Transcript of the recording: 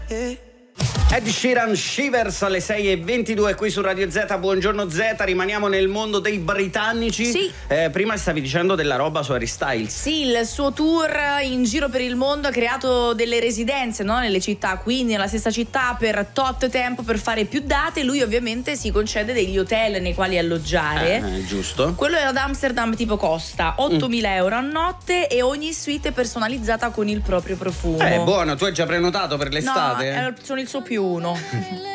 Ed Sheeran, Shivers alle 6:22 qui su Radio Z. Buongiorno Z, rimaniamo nel mondo dei britannici. Sì. Prima stavi dicendo della roba su Harry Styles. Sì, il suo tour in giro per il mondo ha creato delle residenze, no? Nelle città, quindi nella stessa città per tot tempo per fare più date. Lui ovviamente si concede degli hotel nei quali alloggiare. Giusto. Quello ad Amsterdam tipo costa 8.000 euro a notte e ogni suite è personalizzata con il proprio profumo. Buono, tu hai già prenotato per l'estate? No, sono il suo più uno.